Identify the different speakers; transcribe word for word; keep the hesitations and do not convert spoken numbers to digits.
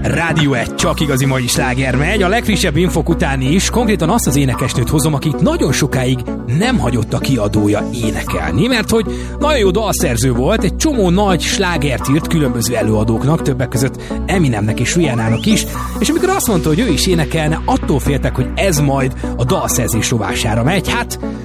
Speaker 1: Rádió egy, csak igazi mai sláger megy. A legfrissebb infok után is konkrétan azt az énekesnőt hozom, akit nagyon sokáig nem hagyott a kiadója énekelni, mert hogy nagyon jó dalszerző volt, egy csomó nagy slágert írt különböző előadóknak, többek között Eminemnek és Rihannának is, és amikor azt mondta, hogy ő is énekelne, attól féltek, hogy ez majd a dalszerzés rovására megy. Hát